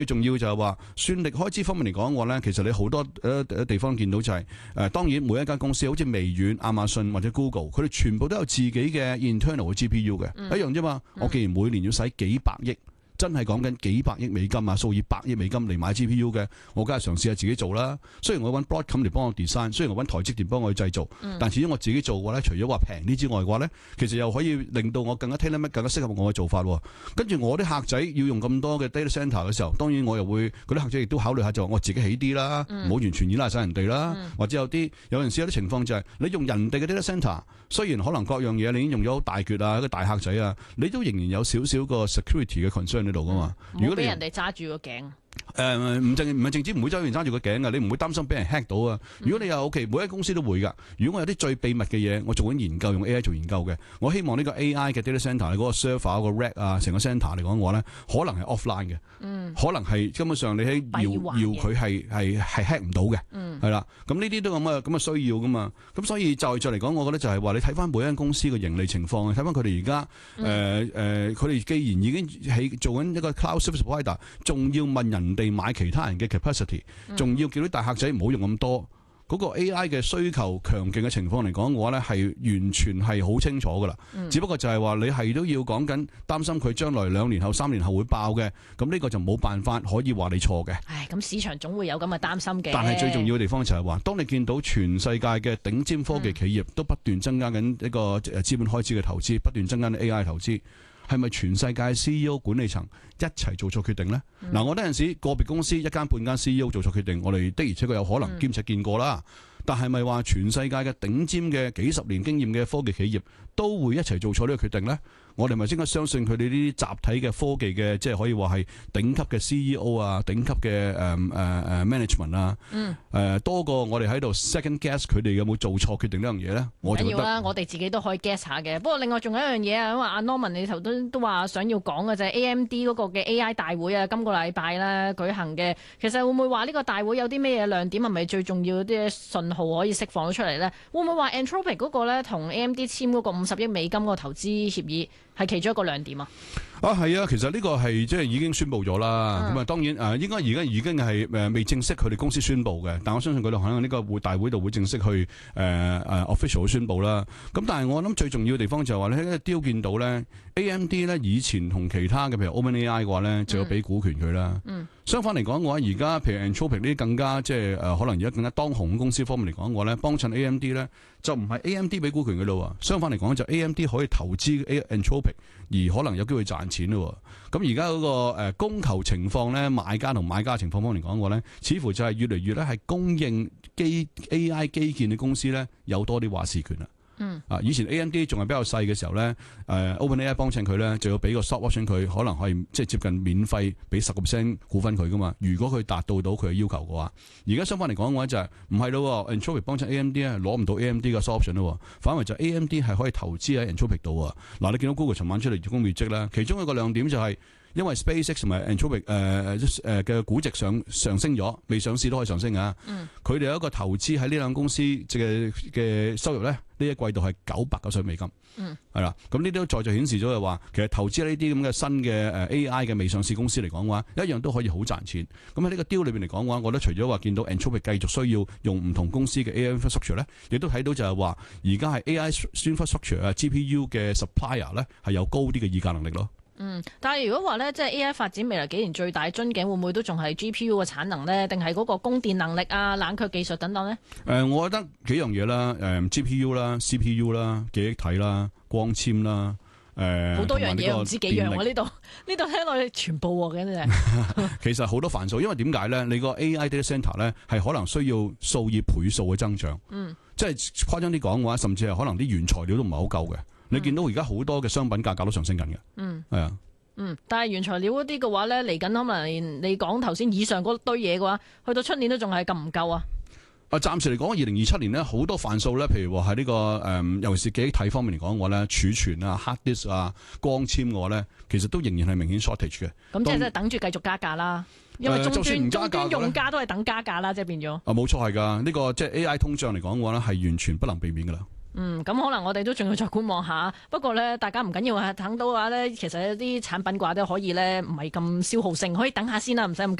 最重要就係話算力開支方面嚟講嘅話咧，其實你好多地方見到就係當然每一間公司好似微軟、亞馬遜或者 Google， 佢哋全部都有自己嘅 internal 嘅 GPU 嘅，一樣啫嘛。我既然每年要使幾百億。真係講緊幾百億美金啊，數以百億美金嚟買 GPU 嘅，我梗係嘗試下自己做啦。雖然我揾 Broadcom 嚟幫我 design， 雖然我揾台積電幫我去製造，但始終我自己做嘅話咧，除咗話平啲之外嘅話咧，其實又可以令到我更加 tailor-made，更加適合我嘅做法。跟住我啲客仔要用咁多嘅 data center 嘅時候，當然我又會嗰啲客仔亦都考慮下就我自己起啲啦，唔好完全依賴晒人哋啦。或者有陣時有啲情況就係你用人哋嘅 data center， 雖然可能各樣嘢你已經用咗好大橛啊，一個大客仔啊，你都仍然有少少個 security 嘅 concern 喺度噶嘛。如果俾人哋揸住個頸， 唔係淨止唔會周圍揸住個頸嘅，你唔會擔心俾人 hack 到啊！如果你有 OK， 每間公司都會㗎。如果我有啲最秘密嘅嘢，我做緊研究，用 AI 做研究嘅，我希望呢個 AI 嘅 data center 嗰個 server 個 rack 啊，成個 center 嚟講嘅話咧，可能係 offline 嘅，可能係根本上你喺搖佢係 hack 唔到嘅，係啦。咁呢啲都咁嘅需要㗎嘛。咁所以再嚟講，我覺得就係話你睇翻每間公司嘅盈利情況，睇翻佢哋而家佢哋既然已經做緊一個 cloud service provider， 仲要問人哋買其他人嘅 capacity， 仲要叫啲大客仔唔好用咁多。嗰個 AI 嘅需求強勁嘅情況嚟講嘅話咧，係完全係好清楚噶啦。只不過就係話你係都要講緊擔心佢將來2年後、3年後會爆嘅，咁呢個就冇辦法可以話你錯嘅。 唉，咁市場總會有咁嘅擔心嘅。 但係最重要嘅地方就係話，當你見到全世界嘅頂尖科技企業都不斷增加緊一個資本開支嘅投資，不斷增加緊 AI 投資。係咪全世界 CEO 管理層一齊做錯決定呢？我覺得有陣時個別公司一間半間 CEO 做錯決定，我哋的而且確有可能兼且見過啦。但係咪話全世界嘅頂尖嘅幾十年經驗嘅科技企業都會一齊做錯呢個決定呢？我哋咪應該相信佢哋呢啲集體嘅科技嘅，即係可以話係頂級嘅 CEO 啊，頂級嘅management 啊，多過我哋喺度 second guess 佢哋有冇做錯決定呢樣嘢咧？我就覺得緊要啦，我哋自己都可以 guess 下嘅。不過另外仲有一樣嘢啊，因為阿 Norman 你頭都話想要講嘅就係 AMD 嗰個嘅 AI 大會啊，今個禮拜咧舉行嘅。其實會唔會話呢個大會有啲咩嘢亮點？係咪最重要啲信號可以釋放咗出嚟咧？會唔會話 Anthropic 嗰個咧同 AMD 簽嗰個50億美金嗰個投資協議係其中一個亮點啊？ 係啊，其實呢個係即係已經宣布咗啦。咁啊，當然應該而家已經係未正式佢哋公司宣布嘅，但我相信佢哋可能呢個大會度會正式去official 宣布啦。咁但係我諗最重要嘅地方就係話你喺個 deal 見到咧 ，AMD 咧以前同其他嘅譬如 OpenAI 嘅話咧，就要俾股權佢啦。相反嚟講嘅話，而家譬如 Anthropic 呢啲更加即係可能而家更加當紅公司方面嚟講嘅話咧，幫襯 AMD 咧就唔係 AMD 俾股權嘅咯。相反嚟講就 AMD 可以投資 Anthropic， 而可能有機會賺錢咯。咁而家嗰個供求情況咧，買家同買家情況方面嚟講嘅話咧，似乎就係越嚟越咧係供應AI 基建嘅公司咧有多啲話事權啦。以前 AMD 仲係比較細嘅時候咧，OpenAI 幫襯佢咧，就要俾個 stock option 佢，可能可以即係接近免費俾10% 股份佢噶嘛。如果佢達到佢嘅要求嘅話，而家相反嚟講嘅話就係唔係咯 ，Anthropic 幫襯 AMD 咧攞唔到 AMD 嘅 stock option 咯，反為就 AMD 係可以投資喺 Anthropic 度啊。嗱，你見到 Google 尋晚出嚟公布業績啦，其中一個亮點就係因為 SpaceX 同埋 Anthropic 嘅估值上升咗，未上市都可以上升啊。佢哋有一個投資喺呢兩公司嘅收入咧，呢一季度係990億美金。係啦，咁呢啲再就顯示咗係話，其實投資喺呢啲咁嘅新嘅AI 嘅未上市公司嚟講嘅話，一樣都可以好賺錢。咁喺呢個 deal 裏邊嚟講嘅話，我覺得除咗話見到 Anthropic 繼續需要用唔同公司嘅 AI infrastructure 咧，亦都睇到就係話，而家係 AI infrastructure 啊 GPU 嘅 supplier 咧係有高啲嘅議價能力咯。 但係如果話咧，即係 AI 發展未來幾年最大樽頸，會唔會都仲係 GPU 嘅產能咧？定係嗰個供電能力啊、冷卻技術等等咧？ 我覺得幾樣嘢啦，GPU 啦、CPU 啦、記憶體啦、光纖啦， 好多樣嘢，唔知幾樣喎呢度聽落去全部喎，真係。其實好多範疇，因為點解咧？你個 AI data center 咧係可能需要數以倍數嘅增長，即係誇張啲講嘅話，甚至係可能啲原材料都唔係好夠嘅。你見到而家好多嘅商品價格都上升緊嘅，係啊。 但係原材料嗰啲嘅話咧，嚟緊可能你講頭先以上嗰堆嘢嘅話，去到出年都仲係咁唔夠啊？ 暫時嚟講，2027年咧好多範數咧，譬如話喺呢個尤其是記憶體方面嚟講嘅話咧，儲存啊、hard disk 啊、光纖嘅話咧，其實都仍然係明顯 shortage 嘅。 咁即係等住繼續加價啦，因為終端用家都係等加價啦，即係變咗。冇錯係㗎，呢個即係 AI 通脹嚟講嘅話咧，係完全不能避免㗎啦。 咁可能我哋都仲要再觀望下。不過咧，大家唔緊要啊，等到嘅話咧，其實有啲產品嘅話都可以咧，唔係咁消耗性，可以等下先啦，唔使咁急。